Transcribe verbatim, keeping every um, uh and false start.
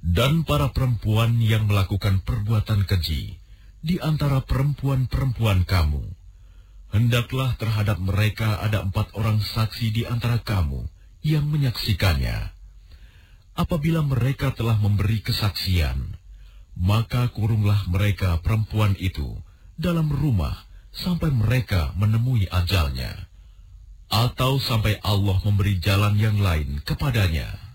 Dan para perempuan yang melakukan perbuatan keji di antara perempuan-perempuan kamu, hendaklah terhadap mereka ada empat orang saksi di antara kamu yang menyaksikannya. Apabila mereka telah memberi kesaksian, maka kurunglah mereka perempuan itu dalam rumah sampai mereka menemui ajalnya, atau sampai Allah memberi jalan yang lain kepadanya.